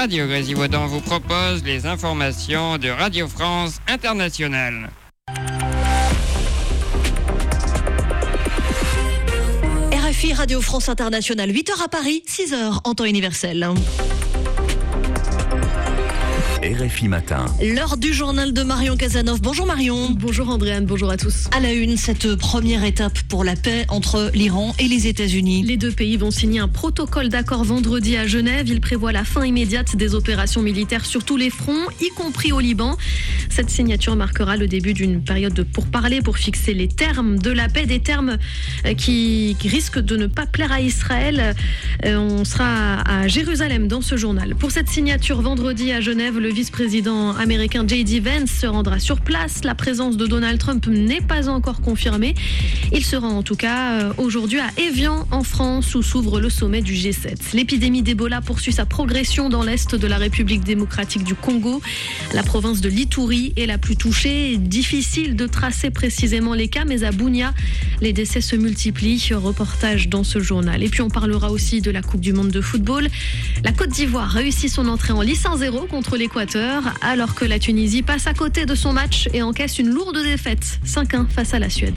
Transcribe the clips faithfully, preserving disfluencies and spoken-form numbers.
Radio Grésivaudan vous propose les informations de Radio France Internationale. R F I Radio France Internationale, huit heures à Paris, six heures en temps universel. R F I Matin. L'heure du journal de Marion Casanov. Bonjour Marion. Bonjour Andréane, bonjour à tous. À la une, cette première étape pour la paix entre l'Iran et les États-Unis. Les deux pays vont signer un protocole d'accord vendredi à Genève. Il prévoit la fin immédiate des opérations militaires sur tous les fronts, y compris au Liban. Cette signature marquera le début d'une période de pourparlers pour fixer les termes de la paix, des termes qui risquent de ne pas plaire à Israël. On sera à Jérusalem dans ce journal. Pour cette signature vendredi à Genève, le vice-président américain J D Vance se rendra sur place. La présence de Donald Trump n'est pas encore confirmée. Il se rend en tout cas aujourd'hui à Évian en France où s'ouvre le sommet du G sept. L'épidémie d'Ebola poursuit sa progression dans l'est de la République démocratique du Congo. La province de l'Ituri est la plus touchée. Difficile de tracer précisément les cas, mais à Bunia, les décès se multiplient. Reportage dans ce journal. Et puis on parlera aussi de la Coupe du Monde de football. La Côte d'Ivoire réussit son entrée en lice un zéro contre l'Équateur, alors que la Tunisie passe à côté de son match et encaisse une lourde défaite, cinq un face à la Suède.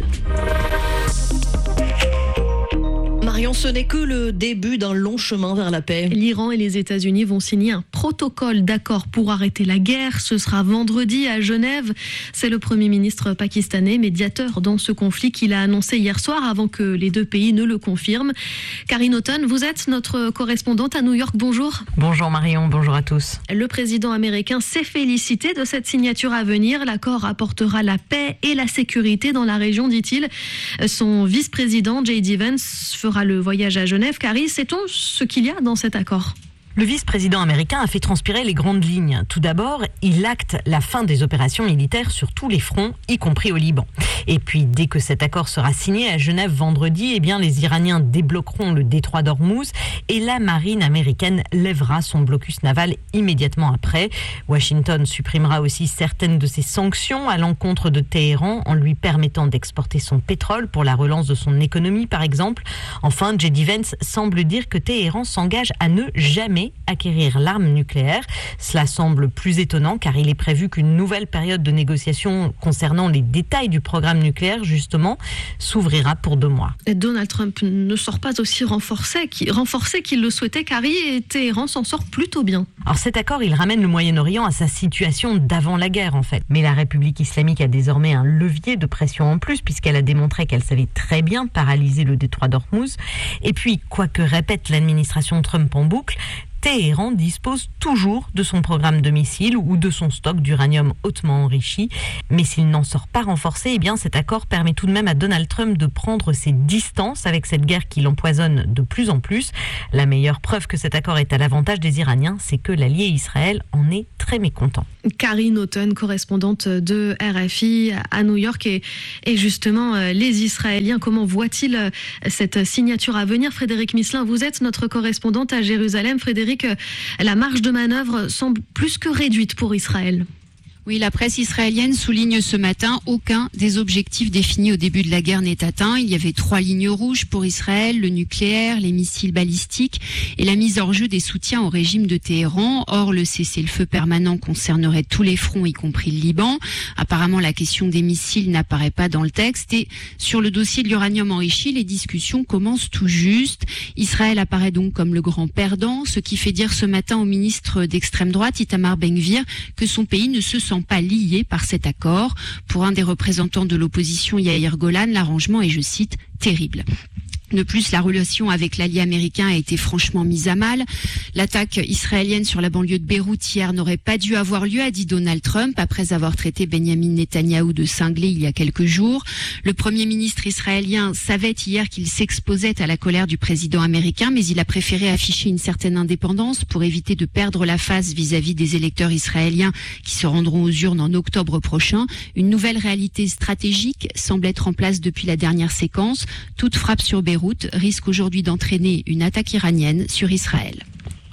Marion, ce n'est que le début d'un long chemin vers la paix. L'Iran et les États-Unis vont signer un protocole d'accord pour arrêter la guerre. Ce sera vendredi à Genève. C'est le Premier ministre pakistanais, médiateur dans ce conflit, qui l'a annoncé hier soir avant que les deux pays ne le confirment. Karine Auton, vous êtes notre correspondante à New York. Bonjour. Bonjour Marion, bonjour à tous. Le président américain s'est félicité de cette signature à venir. L'accord apportera la paix et la sécurité dans la région, dit-il. Son vice-président, J D Vance, fera le voyage à Genève. Carrie, sait-on ce qu'il y a dans cet accord ? Le vice-président américain a fait transpirer les grandes lignes. Tout d'abord, il acte la fin des opérations militaires sur tous les fronts, y compris au Liban. Et puis, dès que cet accord sera signé à Genève vendredi, eh bien, les Iraniens débloqueront le détroit d'Ormuz et la marine américaine lèvera son blocus naval immédiatement après. Washington supprimera aussi certaines de ses sanctions à l'encontre de Téhéran en lui permettant d'exporter son pétrole pour la relance de son économie, par exemple. Enfin, J D Vance semble dire que Téhéran s'engage à ne jamais acquérir l'arme nucléaire. Cela semble plus étonnant car il est prévu qu'une nouvelle période de négociation concernant les détails du programme nucléaire, justement, s'ouvrira pour deux mois. Et Donald Trump ne sort pas aussi renforcé, renforcé qu'il le souhaitait, Carrie, et Téhéran s'en sort plutôt bien. Alors cet accord, il ramène le Moyen-Orient à sa situation d'avant la guerre, en fait. Mais la République islamique a désormais un levier de pression en plus puisqu'elle a démontré qu'elle savait très bien paralyser le détroit d'Ormuz. Et puis, quoi que répète l'administration Trump en boucle, Téhéran dispose toujours de son programme de missiles ou de son stock d'uranium hautement enrichi. Mais s'il n'en sort pas renforcé, eh bien cet accord permet tout de même à Donald Trump de prendre ses distances avec cette guerre qui l'empoisonne de plus en plus. La meilleure preuve que cet accord est à l'avantage des Iraniens, c'est que l'allié Israël en est très mécontent. Karine Auton, correspondante de R F I à New York. Et, et justement, les Israéliens, comment voient-ils cette signature à venir ? Frédéric Misselin, vous êtes notre correspondante à Jérusalem. Frédéric, la marge de manœuvre semble plus que réduite pour Israël. Oui, la presse israélienne souligne ce matin aucun des objectifs définis au début de la guerre n'est atteint. Il y avait trois lignes rouges pour Israël, le nucléaire, les missiles balistiques et la mise hors jeu des soutiens au régime de Téhéran. Or, le cessez-le-feu permanent concernerait tous les fronts, y compris le Liban. Apparemment, la question des missiles n'apparaît pas dans le texte. Et sur le dossier de l'uranium enrichi, les discussions commencent tout juste. Israël apparaît donc comme le grand perdant, ce qui fait dire ce matin au ministre d'extrême droite, Itamar Ben-Gvir, que son pays ne se sent pas lié par cet accord. Pour un des représentants de l'opposition, Yair Golan, l'arrangement est, je cite, terrible. De plus, la relation avec l'allié américain a été franchement mise à mal. L'attaque israélienne sur la banlieue de Beyrouth hier n'aurait pas dû avoir lieu, a dit Donald Trump, après avoir traité Benjamin Netanyahou de cinglé il y a quelques jours. Le Premier ministre israélien savait hier qu'il s'exposait à la colère du président américain, mais il a préféré afficher une certaine indépendance pour éviter de perdre la face vis-à-vis des électeurs israéliens qui se rendront aux urnes en octobre prochain. Une nouvelle réalité stratégique semble être en place depuis la dernière séquence. Toute frappe sur Beyrouth risque aujourd'hui d'entraîner une attaque iranienne sur Israël.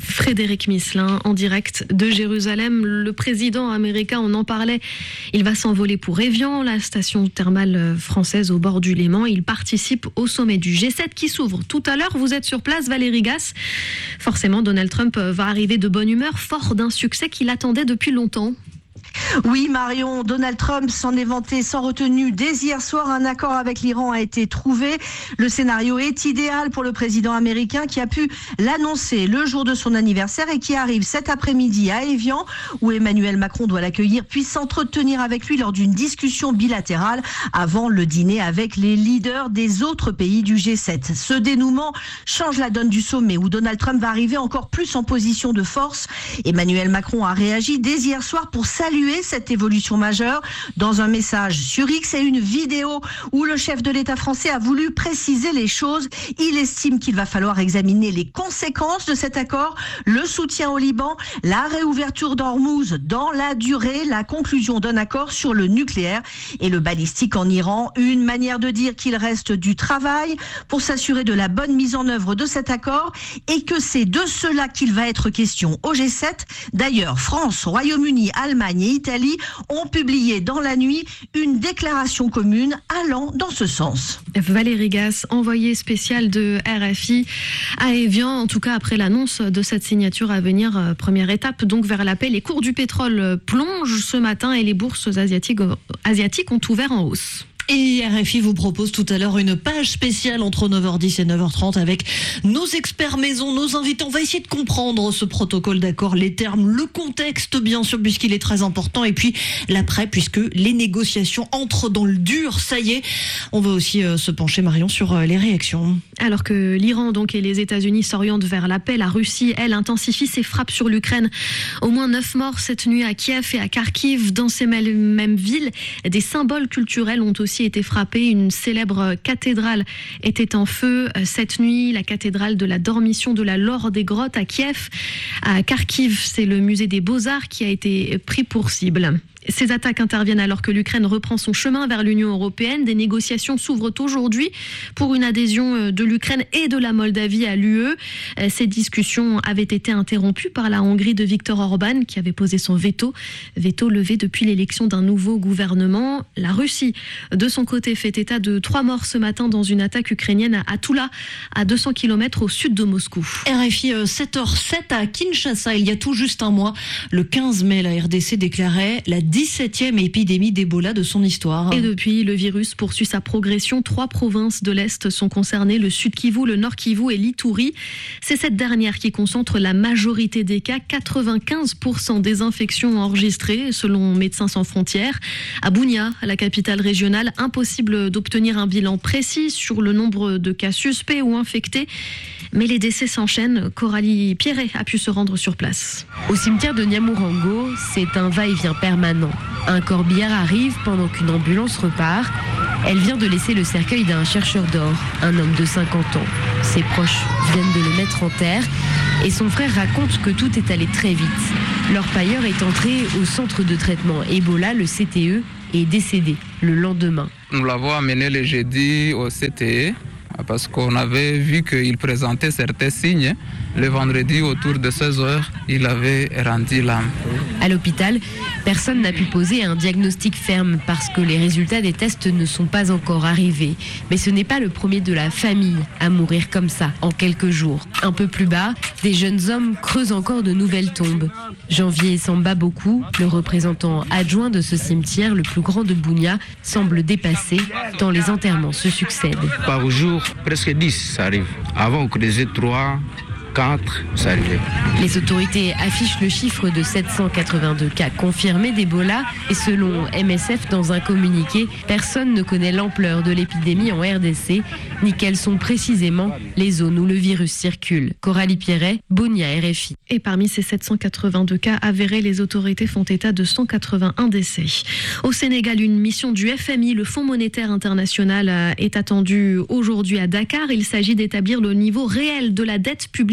Frédéric Misselin, en direct de Jérusalem. Le président américain, on en parlait, il va s'envoler pour Évian, la station thermale française au bord du Léman. Il participe au sommet du G sept qui s'ouvre tout à l'heure. Vous êtes sur place, Valérie Gasse. Forcément, Donald Trump va arriver de bonne humeur, fort d'un succès qu'il attendait depuis longtemps. Oui, Marion, Donald Trump s'en est vanté sans retenue. Dès hier soir, un accord avec l'Iran a été trouvé. Le scénario est idéal pour le président américain qui a pu l'annoncer le jour de son anniversaire et qui arrive cet après-midi à Évian, où Emmanuel Macron doit l'accueillir, puis s'entretenir avec lui lors d'une discussion bilatérale avant le dîner avec les leaders des autres pays du G sept. Ce dénouement change la donne du sommet où Donald Trump va arriver encore plus en position de force. Emmanuel Macron a réagi dès hier soir pour saluer cette évolution majeure dans un message sur X et une vidéo où le chef de l'État français a voulu préciser les choses. Il estime qu'il va falloir examiner les conséquences de cet accord, le soutien au Liban, la réouverture d'Ormuz dans la durée, la conclusion d'un accord sur le nucléaire et le balistique en Iran. Une manière de dire qu'il reste du travail pour s'assurer de la bonne mise en œuvre de cet accord et que c'est de cela qu'il va être question au G sept. D'ailleurs, France, Royaume-Uni, Allemagne et Italie ont publié dans la nuit une déclaration commune allant dans ce sens. Valérie Gasse, envoyée spéciale de R F I à Évian, en tout cas après l'annonce de cette signature à venir, première étape donc vers la paix. Les cours du pétrole plongent ce matin et les bourses asiatiques, asiatiques ont ouvert en hausse. Et R F I vous propose tout à l'heure une page spéciale entre neuf heures dix et neuf heures trente avec nos experts maison, nos invités. On va essayer de comprendre ce protocole d'accord, les termes, le contexte bien sûr puisqu'il est très important et puis l'après puisque les négociations entrent dans le dur. Ça y est, on va aussi euh, se pencher Marion sur euh, les réactions. Alors que l'Iran donc et les États-Unis s'orientent vers la paix, la Russie elle intensifie ses frappes sur l'Ukraine. Au moins neuf morts cette nuit à Kiev et à Kharkiv. Dans ces mêmes villes, des symboles culturels ont aussi été frappés. Une célèbre cathédrale était en feu cette nuit, la cathédrale de la Dormition de la Laure des Grottes à Kiev. À Kharkiv, c'est le musée des Beaux-Arts qui a été pris pour cible. Ces attaques interviennent alors que l'Ukraine reprend son chemin vers l'Union européenne. Des négociations s'ouvrent aujourd'hui pour une adhésion de l'Ukraine et de la Moldavie à l'U E. Ces discussions avaient été interrompues par la Hongrie de Viktor Orban qui avait posé son veto. Veto levé depuis l'élection d'un nouveau gouvernement. La Russie, de son côté, fait état de trois morts ce matin dans une attaque ukrainienne à Toula, à deux cents kilomètres au sud de Moscou. R F I sept heures sept à Kinshasa, il y a tout juste un mois, le quinze mai, la R D C déclarait la dix-septième épidémie d'Ebola de son histoire. Et depuis, le virus poursuit sa progression. Trois provinces de l'Est sont concernées, le Sud Kivu, le Nord Kivu et l'Ituri. C'est cette dernière qui concentre la majorité des cas, quatre-vingt-quinze pour cent des infections enregistrées, selon Médecins sans frontières. À Bunia, la capitale régionale, impossible d'obtenir un bilan précis sur le nombre de cas suspects ou infectés. Mais les décès s'enchaînent. Coralie Pierret a pu se rendre sur place. Au cimetière de Nyamurango, c'est un va-et-vient permanent. Un corbillard arrive pendant qu'une ambulance repart. Elle vient de laisser le cercueil d'un chercheur d'or, un homme de cinquante ans. Ses proches viennent de le mettre en terre et son frère raconte que tout est allé très vite. L'orpailleur est entré au centre de traitement Ebola, le C T E, et est décédé le lendemain. Nous l'avons amené le jeudi au C T E parce qu'on avait vu qu'il présentait certains signes. Le vendredi, autour de seize heures, il avait rendu l'âme. À l'hôpital, personne n'a pu poser un diagnostic ferme parce que les résultats des tests ne sont pas encore arrivés. Mais ce n'est pas le premier de la famille à mourir comme ça, en quelques jours. Un peu plus bas, des jeunes hommes creusent encore de nouvelles tombes. Janvier Samba Boku, le représentant adjoint de ce cimetière, le plus grand de Bunia, semble dépassé tant les enterrements se succèdent. Par jour, presque dix, ça arrive. Avant, on creusait trois, quatre, ça arrivait. Les autorités affichent le chiffre de sept cent quatre-vingt-deux cas confirmés d'Ebola et selon M S F dans un communiqué, personne ne connaît l'ampleur de l'épidémie en R D C ni quelles sont précisément les zones où le virus circule. Coralie Pierret, Bunia, R F I. Et parmi ces sept cent quatre-vingt-deux cas avérés, les autorités font état de cent quatre-vingt-un décès. Au Sénégal, une mission du F M I, le Fonds monétaire international, est attendue aujourd'hui à Dakar. Il s'agit d'établir le niveau réel de la dette publique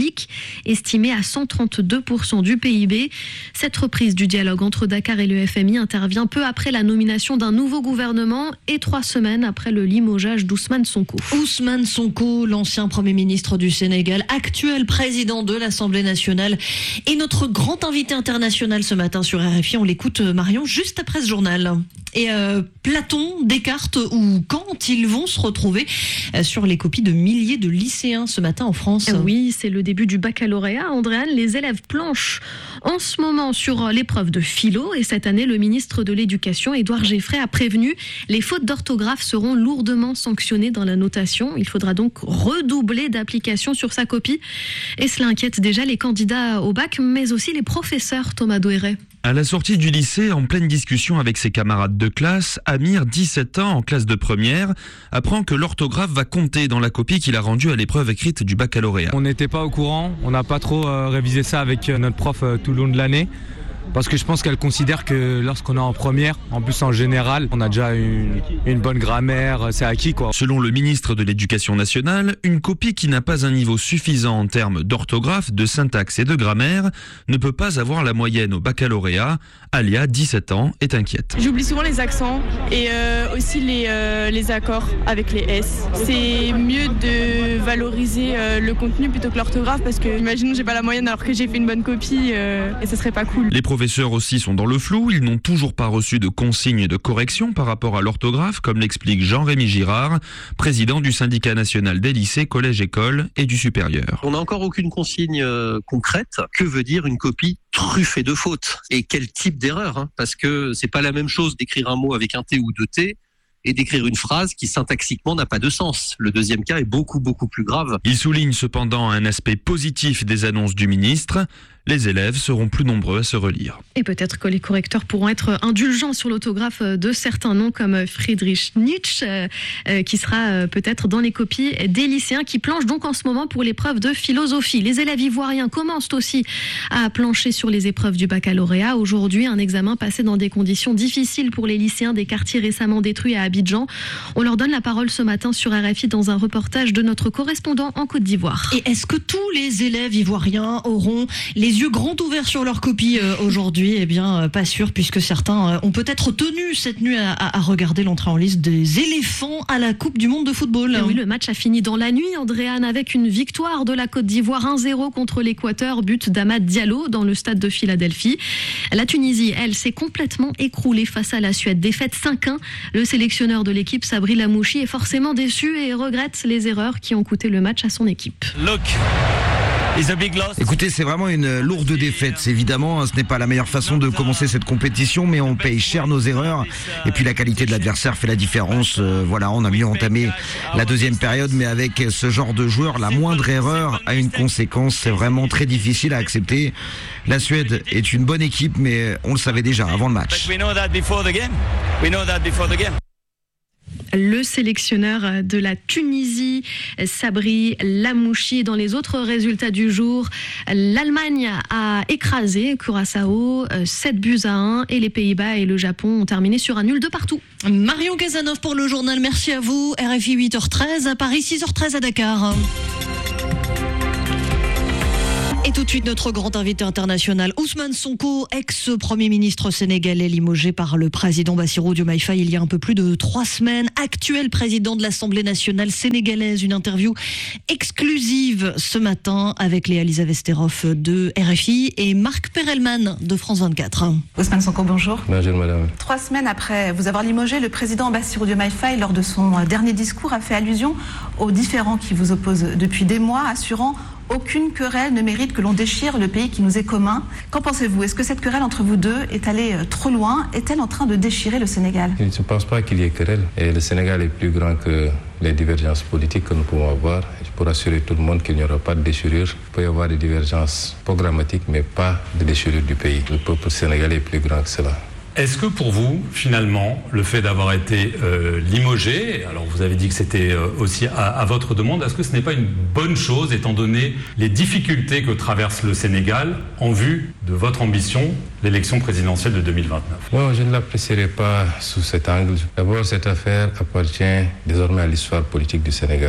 public, estimé à cent trente-deux pour cent du P I B. Cette reprise du dialogue entre Dakar et le F M I intervient peu après la nomination d'un nouveau gouvernement et trois semaines après le limogeage d'Ousmane Sonko. Ousmane Sonko, l'ancien Premier ministre du Sénégal, actuel président de l'Assemblée nationale, est notre grand invité international ce matin sur R F I. On l'écoute, Marion, juste après ce journal. Et euh, Platon, Descartes ou Kant, ils vont se retrouver sur les copies de milliers de lycéens ce matin en France. Oui, c'est le début du baccalauréat. Andréane, les élèves planchent en ce moment sur l'épreuve de philo et cette année, le ministre de l'Éducation, Édouard Geffray, a prévenu les fautes d'orthographe seront lourdement sanctionnées dans la notation. Il faudra donc redoubler d'application sur sa copie. Et cela inquiète déjà les candidats au bac, mais aussi les professeurs, Thomas Douéret. À la sortie du lycée, en pleine discussion avec ses camarades de classe, Amir, dix-sept ans, en classe de première, apprend que l'orthographe va compter dans la copie qu'il a rendue à l'épreuve écrite du baccalauréat. On n'était pas au courant, on n'a pas trop euh, révisé ça avec notre prof euh, tout le long de l'année. Parce que je pense qu'elle considère que lorsqu'on est en première, en plus en général, on a déjà une, une bonne grammaire, c'est acquis quoi. Selon le ministre de l'Éducation nationale, une copie qui n'a pas un niveau suffisant en termes d'orthographe, de syntaxe et de grammaire ne peut pas avoir la moyenne au baccalauréat. Alia, dix-sept ans, est inquiète. J'oublie souvent les accents et euh, aussi les, euh, les accords avec les S. C'est mieux de valoriser euh, le contenu plutôt que l'orthographe parce que imaginons j'ai pas la moyenne alors que j'ai fait une bonne copie euh, et ça serait pas cool. Les professeurs aussi sont dans le flou, ils n'ont toujours pas reçu de consignes de correction par rapport à l'orthographe, comme l'explique Jean-Rémy Girard, président du syndicat national des lycées, collèges, écoles et du supérieur. On n'a encore aucune consigne euh, concrète. Que veut dire une copie truffée de fautes? Et quel type d'erreur hein? Parce que c'est pas la même chose d'écrire un mot avec un T ou deux T et d'écrire une phrase qui syntaxiquement n'a pas de sens. Le deuxième cas est beaucoup beaucoup plus grave. Il souligne cependant un aspect positif des annonces du ministre. Les élèves seront plus nombreux à se relire. Et peut-être que les correcteurs pourront être indulgents sur l'autographe de certains noms comme Friedrich Nietzsche, euh, qui sera euh, peut-être dans les copies des lycéens qui planchent donc en ce moment pour l'épreuve de philosophie. Les élèves ivoiriens commencent aussi à plancher sur les épreuves du baccalauréat. Aujourd'hui, un examen passé dans des conditions difficiles pour les lycéens des quartiers récemment détruits à Abidjan. On leur donne la parole ce matin sur R F I dans un reportage de notre correspondant en Côte d'Ivoire. Et est-ce que tous les élèves ivoiriens auront les yeux grands ouverts sur leur copie euh, aujourd'hui? Eh bien, euh, pas sûr, puisque certains euh, ont peut-être tenu cette nuit à, à, à regarder l'entrée en liste des éléphants à la Coupe du Monde de football. Et oui, le match a fini dans la nuit, Andréane, avec une victoire de la Côte d'Ivoire un zéro contre l'Équateur, but d'Amad Diallo dans le stade de Philadelphie. La Tunisie, elle, s'est complètement écroulée face à la Suède. Défaite cinq un. Le sélectionneur de l'équipe, Sabri Lamouchi, est forcément déçu et regrette les erreurs qui ont coûté le match à son équipe. Look. Écoutez, c'est vraiment une lourde défaite. Évidemment, ce n'est pas la meilleure façon de commencer cette compétition, mais on paye cher nos erreurs. Et puis la qualité de l'adversaire fait la différence. Euh, voilà, on a mieux entamé la deuxième période, mais avec ce genre de joueur, la moindre erreur a une conséquence. C'est vraiment très difficile à accepter. La Suède est une bonne équipe, mais on le savait déjà avant le match. Le sélectionneur de la Tunisie, Sabri Lamouchi. Dans les autres résultats du jour, l'Allemagne a écrasé Curaçao sept buts à un et les Pays-Bas et le Japon ont terminé sur un nul de partout. Marion Cazeneuve pour le journal, merci à vous. R F I huit heures treize à Paris, six heures treize à Dakar. Et tout de suite, notre grand invité international, Ousmane Sonko, ex-premier ministre sénégalais limogé par le président Bassirou Diomaye Faye il y a un peu plus de trois semaines, actuel président de l'Assemblée nationale sénégalaise. Une interview exclusive ce matin avec Léa Lisa Vesterov de R F I et Marc Perelman de France vingt-quatre. Ousmane Sonko, bonjour. Bonjour madame. Trois semaines après vous avoir limogé, le président Bassirou Diomaye Faye, lors de son dernier discours, a fait allusion aux différends qui vous opposent depuis des mois, assurant aucune querelle ne mérite que l'on déchire le pays qui nous est commun. Qu'en pensez-vous? Est-ce que cette querelle entre vous deux est allée trop loin? Est-elle en train de déchirer le Sénégal? Je ne pense pas qu'il y ait querelle. Et le Sénégal est plus grand que les divergences politiques que nous pouvons avoir. Je peux rassurer tout le monde qu'il n'y aura pas de déchirure. Il peut y avoir des divergences programmatiques, mais pas de déchirure du pays. Le peuple sénégalais est plus grand que cela. Est-ce que pour vous, finalement, le fait d'avoir été euh, limogé, alors vous avez dit que c'était euh, aussi à, à votre demande, est-ce que ce n'est pas une bonne chose étant donné les difficultés que traverse le Sénégal en vue de votre ambition, l'élection présidentielle de deux mille vingt-neuf? Bon, je ne l'apprécierai pas sous cet angle. D'abord, cette affaire appartient désormais à l'histoire politique du Sénégal.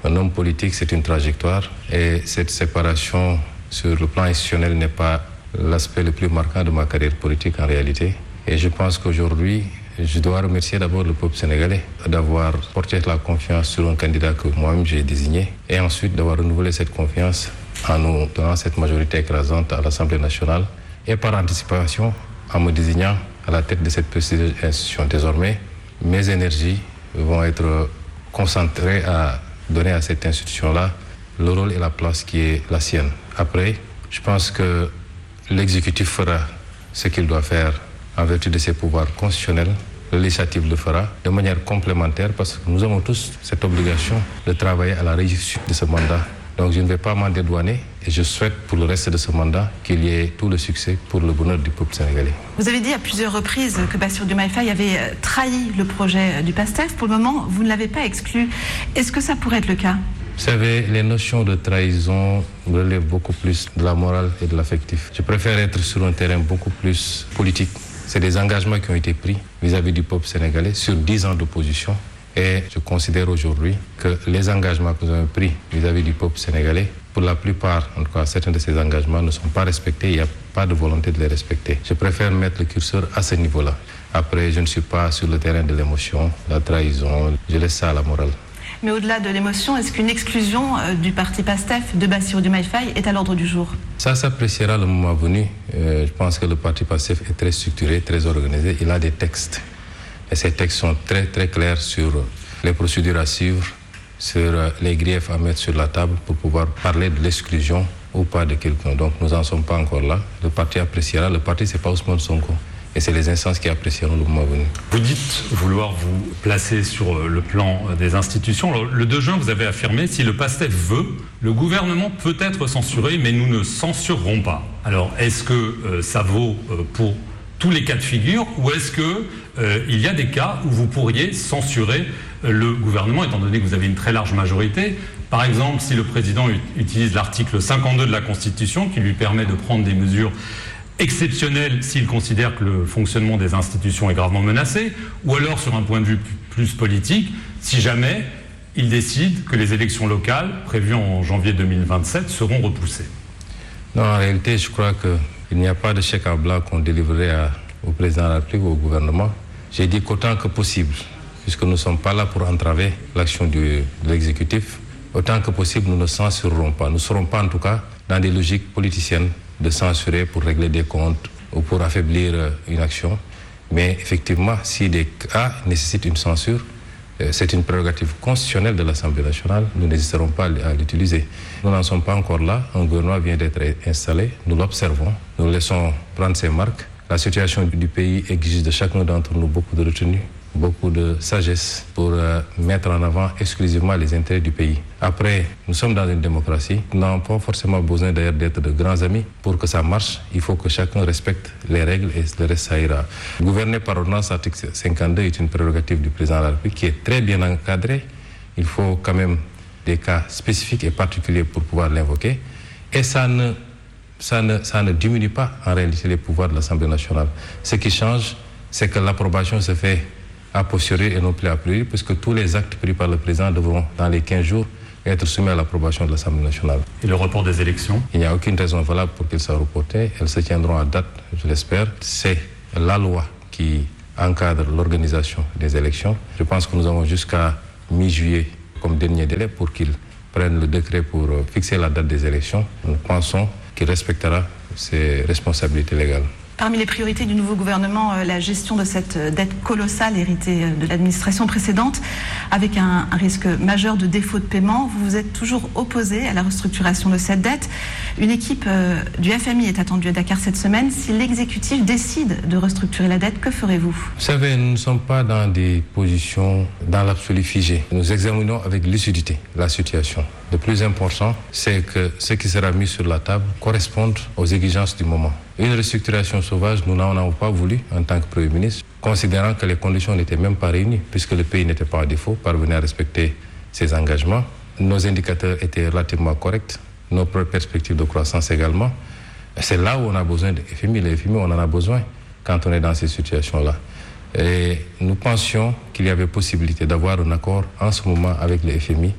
Un homme politique, c'est une trajectoire. Et cette séparation sur le plan institutionnel n'est pas l'aspect le plus marquant de ma carrière politique en réalité. Et je pense qu'aujourd'hui, je dois remercier d'abord le peuple sénégalais d'avoir porté la confiance sur un candidat que moi-même j'ai désigné et ensuite d'avoir renouvelé cette confiance en nous donnant cette majorité écrasante à l'Assemblée nationale et par anticipation en me désignant à la tête de cette prestigieuse institution. Désormais, mes énergies vont être concentrées à donner à cette institution-là le rôle et la place qui est la sienne. Après, je pense que l'exécutif fera ce qu'il doit faire en vertu de ses pouvoirs constitutionnels. Le législatif le fera de manière complémentaire parce que nous avons tous cette obligation de travailler à la réussite de ce mandat. Donc je ne vais pas m'en dédouaner et je souhaite pour le reste de ce mandat qu'il y ait tout le succès pour le bonheur du peuple sénégalais. Vous avez dit à plusieurs reprises que Bassirou Diomaye Faye avait trahi le projet du PASTEF. Pour le moment, vous ne l'avez pas exclu. Est-ce que ça pourrait être le cas ? Vous savez, les notions de trahison relèvent beaucoup plus de la morale et de l'affectif. Je préfère être sur un terrain beaucoup plus politique. C'est des engagements qui ont été pris vis-à-vis du peuple sénégalais sur dix ans d'opposition. Et je considère aujourd'hui que les engagements que nous avons pris vis-à-vis du peuple sénégalais, pour la plupart, en tout cas certains de ces engagements ne sont pas respectés, il n'y a pas de volonté de les respecter. Je préfère mettre le curseur à ce niveau-là. Après, je ne suis pas sur le terrain de l'émotion, la trahison, je laisse ça à la morale. Mais au-delà de l'émotion, est-ce qu'une exclusion du parti PASTEF de Bassirou Diomaye Faye est à l'ordre du jour ? Ça s'appréciera le moment venu. Euh, je pense que le parti PASTEF est très structuré, très organisé. Il a des textes. Et ces textes sont très très clairs sur les procédures à suivre, sur les griefs à mettre sur la table pour pouvoir parler de l'exclusion ou pas de quelqu'un. Donc nous n'en sommes pas encore là. Le parti appréciera. Le parti, ce n'est pas Ousmane Sonko. Et c'est les instances qui apprécieront le moment venu. Vous dites vouloir vous placer sur le plan des institutions. Alors, le deux juin, vous avez affirmé, si le PASTEF veut, le gouvernement peut être censuré, mais nous ne censurerons pas. Alors, est-ce que euh, ça vaut euh, pour tous les cas de figure, ou est-ce que euh, il y a des cas où vous pourriez censurer euh, le gouvernement, étant donné que vous avez une très large majorité ? Par exemple, si le président utilise l'article cinquante-deux de la Constitution, qui lui permet de prendre des mesures exceptionnel s'il considère que le fonctionnement des institutions est gravement menacé, ou alors sur un point de vue plus politique, si jamais il décide que les élections locales, prévues en janvier deux mille vingt-sept, seront repoussées. Non, en réalité, je crois qu'il n'y a pas de chèque en blanc qu'on délivrerait à, au président de la République ou au gouvernement. J'ai dit qu'autant que possible, puisque nous ne sommes pas là pour entraver l'action du, de l'exécutif, autant que possible, nous ne censurerons pas. Nous ne serons pas, en tout cas, dans des logiques politiciennes de censurer pour régler des comptes ou pour affaiblir une action. Mais effectivement, si des cas nécessitent une censure, c'est une prérogative constitutionnelle de l'Assemblée nationale. Nous n'hésiterons pas à l'utiliser. Nous n'en sommes pas encore là. Un gouvernement vient d'être installé. Nous l'observons. Nous le laissons prendre ses marques. La situation du pays exige de chacun d'entre nous beaucoup de retenue, beaucoup de sagesse pour euh, mettre en avant exclusivement les intérêts du pays. Après, nous sommes dans une démocratie. Nous n'avons pas forcément besoin d'ailleurs d'être de grands amis. Pour que ça marche, il faut que chacun respecte les règles et le reste, ça ira. Gouverner par ordonnance, article cinquante-deux, est une prérogative du président de la République qui est très bien encadrée. Il faut quand même des cas spécifiques et particuliers pour pouvoir l'invoquer. Et ça ne, ça ne, ça ne diminue pas en réalité les pouvoirs de l'Assemblée nationale. Ce qui change, c'est que l'approbation se fait a posteriori et non plus a priori, puisque tous les actes pris par le président devront, dans les quinze jours, être soumis à l'approbation de l'Assemblée nationale. Et le report des élections ? Il n'y a aucune raison valable pour qu'elles soient reportées. Elles se tiendront à date, je l'espère. C'est la loi qui encadre l'organisation des élections. Je pense que nous avons jusqu'à mi-juillet comme dernier délai pour qu'ils prennent le décret pour fixer la date des élections. Nous pensons qu'il respectera ses responsabilités légales. Parmi les priorités du nouveau gouvernement, la gestion de cette dette colossale héritée de l'administration précédente, avec un, un risque majeur de défaut de paiement. Vous vous êtes toujours opposé à la restructuration de cette dette. Une équipe euh, du F M I est attendue à Dakar cette semaine. Si l'exécutif décide de restructurer la dette, que ferez-vous ? Vous savez, nous ne sommes pas dans des positions dans l'absolu figées. Nous examinons avec lucidité la situation. Le plus important, c'est que ce qui sera mis sur la table corresponde aux exigences du moment. Une restructuration sauvage, nous n'en avons pas voulu en tant que Premier ministre, considérant que les conditions n'étaient même pas réunies, puisque le pays n'était pas à défaut, parvenait à respecter ses engagements. Nos indicateurs étaient relativement corrects, nos perspectives de croissance également. C'est là où on a besoin de F M I. Le F M I, on en a besoin quand on est dans ces situations-là. Et nous pensions qu'il y avait possibilité d'avoir un accord en ce moment avec le F M I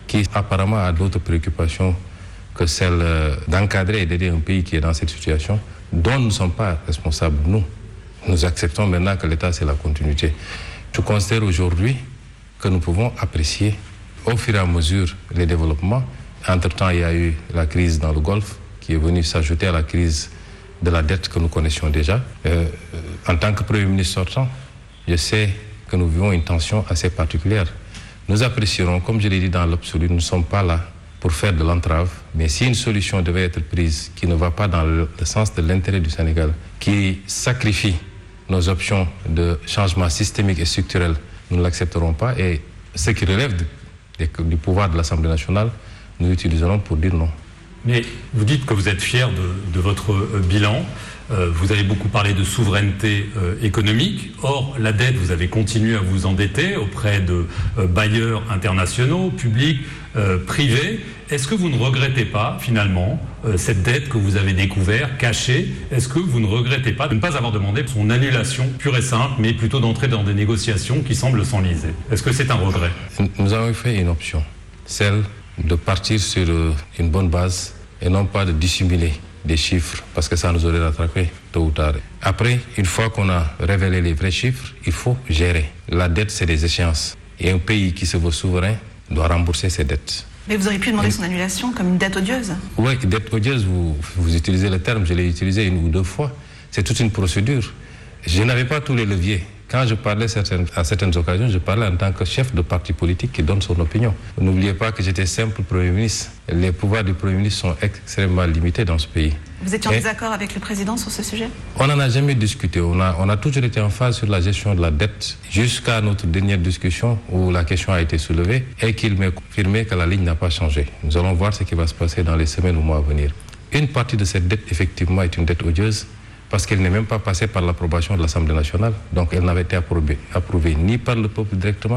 qui apparemment a d'autres préoccupations que celle d'encadrer et d'aider un pays qui est dans cette situation, dont nous ne sommes pas responsables, nous. Nous acceptons maintenant que l'État, c'est la continuité. Je considère aujourd'hui que nous pouvons apprécier au fur et à mesure les développements. Entre-temps, il y a eu la crise dans le Golfe qui est venue s'ajouter à la crise de la dette que nous connaissions déjà. Euh, en tant que Premier ministre sortant, je sais que nous vivons une tension assez particulière. Nous apprécierons, comme je l'ai dit dans l'absolu, nous ne sommes pas là pour faire de l'entrave, mais si une solution devait être prise qui ne va pas dans le, le sens de l'intérêt du Sénégal, qui sacrifie nos options de changement systémique et structurel, nous ne l'accepterons pas. Et ce qui relève de, de, du pouvoir de l'Assemblée nationale, nous l'utiliserons pour dire non. Mais vous dites que vous êtes fier de, de votre euh, bilan. Euh, vous avez beaucoup parlé de souveraineté euh, économique. Or, la dette, vous avez continué à vous endetter auprès de euh, bailleurs internationaux, publics, euh, privés. Est-ce que vous ne regrettez pas, finalement, euh, cette dette que vous avez découverte, cachée? Est-ce que vous ne regrettez pas de ne pas avoir demandé son annulation pure et simple, mais plutôt d'entrer dans des négociations qui semblent s'enliser? Est-ce que c'est un regret? Nous avons fait une option, celle de partir sur euh, une bonne base et non pas de dissimuler des chiffres, parce que ça nous aurait rattrapé tôt ou tard. Après, une fois qu'on a révélé les vrais chiffres, il faut gérer. La dette, c'est des échéances. Et un pays qui se veut souverain doit rembourser ses dettes. Mais vous auriez pu demander son annulation comme une dette odieuse. Oui, dette odieuse, vous, vous utilisez le terme, je l'ai utilisé une ou deux fois. C'est toute une procédure. Je n'avais pas tous les leviers. Quand je parlais certaines, à certaines occasions, je parlais en tant que chef de parti politique qui donne son opinion. N'oubliez pas que j'étais simple Premier ministre. Les pouvoirs du Premier ministre sont extrêmement limités dans ce pays. Vous étiez en désaccord avec le président sur ce sujet? On n'en a jamais discuté. On a, on a toujours été en phase sur la gestion de la dette jusqu'à notre dernière discussion où la question a été soulevée et qu'il m'a confirmé que la ligne n'a pas changé. Nous allons voir ce qui va se passer dans les semaines ou mois à venir. Une partie de cette dette, effectivement, est une dette odieuse, parce qu'elle n'est même pas passée par l'approbation de l'Assemblée nationale. Donc elle n'avait été approuvée, approuvée ni par le peuple directement,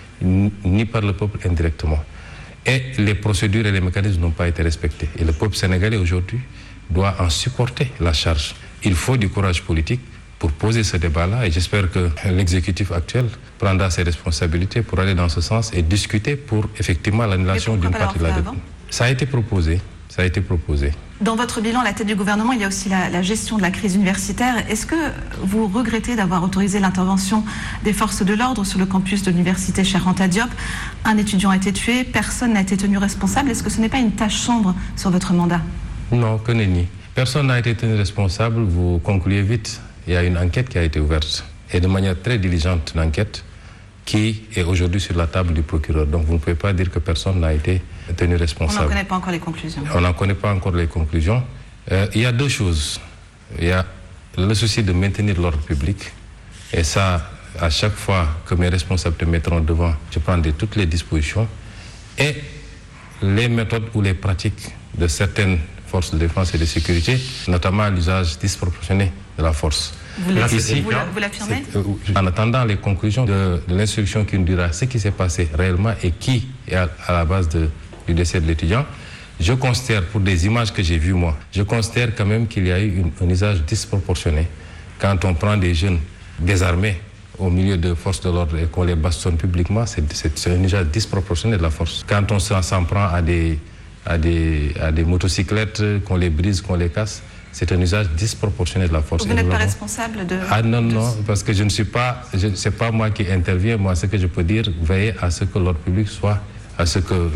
ni par le peuple indirectement. Et les procédures et les mécanismes n'ont pas été respectés. Et le peuple sénégalais aujourd'hui doit en supporter la charge. Il faut du courage politique pour poser ce débat-là et j'espère que l'exécutif actuel prendra ses responsabilités pour aller dans ce sens et discuter pour effectivement l'annulation d'une partie de la dette. Ça a été proposé. Ça a été proposé. Dans votre bilan, à la tête du gouvernement, il y a aussi la, la gestion de la crise universitaire. Est-ce que vous regrettez d'avoir autorisé l'intervention des forces de l'ordre sur le campus de l'université Cheikh Anta Diop? Un étudiant a été tué, personne n'a été tenu responsable. Est-ce que ce n'est pas une tâche sombre sur votre mandat? Non, que nenni. Personne n'a été tenu responsable. Vous concluez vite. Il y a une enquête qui a été ouverte. Et de manière très diligente, une enquête qui est aujourd'hui sur la table du procureur. Donc vous ne pouvez pas dire que personne n'a été tenu responsable. On n'en connaît pas encore les conclusions. On n'en connaît pas encore les conclusions. Euh, il y a deux choses. Il y a le souci de maintenir l'ordre public. Et ça, à chaque fois que mes responsables te mettront devant, je prendrai toutes les dispositions. Et les méthodes ou les pratiques de certaines forces de défense et de sécurité, notamment l'usage disproportionné de la force. Vous l'affirmez? En attendant les conclusions de, de l'instruction qui nous dira ce qui s'est passé réellement et qui est à, à la base de, du décès de l'étudiant, je considère, pour des images que j'ai vues moi, je considère quand même qu'il y a eu une, un usage disproportionné quand on prend des jeunes désarmés au milieu de forces de l'ordre et qu'on les bastonne publiquement, c'est, c'est, c'est un usage disproportionné de la force. Quand on s'en prend à des, à des, à des motocyclettes, qu'on les brise, qu'on les casse, c'est un usage disproportionné de la force. Vous n'êtes pas responsable de... Ah non, de... non, parce que je ne suis pas... Ce n'est pas moi qui interviens. Moi, ce que je peux dire, veiller à ce que l'ordre public soit... à ce que